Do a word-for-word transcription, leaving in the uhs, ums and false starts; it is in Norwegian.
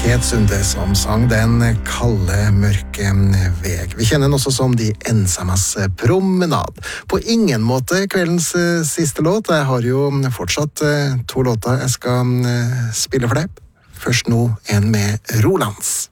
Ket Sunde som sang Den kalde, mørke veg. Vi kjenner den også som De ensammas promenad. På ingen måte kveldens siste låt. Jeg har jo fortsatt to låter jeg skal spille for deg. Først nå en med Rolands.